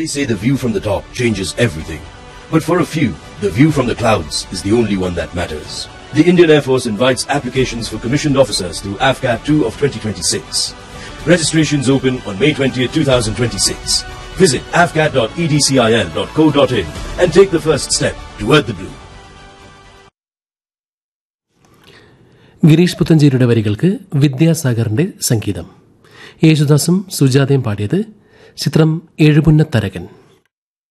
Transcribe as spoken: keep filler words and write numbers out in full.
They say the view from the top changes everything. But for a few, the view from the clouds is the only one that matters. The Indian Air Force invites applications for commissioned officers through A F C A T two of twenty twenty-six. Registrations open on May twentieth, twenty twenty-six. Visit a f c a t dot e d c i l dot co dot in and take the first step toward the blue. Girish പുത്തഞ്ചേരിയുടെ വരികൾക്ക് വിദ്യാസാഗറിന്റെ സംഗീതം. യേശുദാസും സുജാതയും പാടിയത്. ചിത്രം എഴുപുന്ന തരകൻ.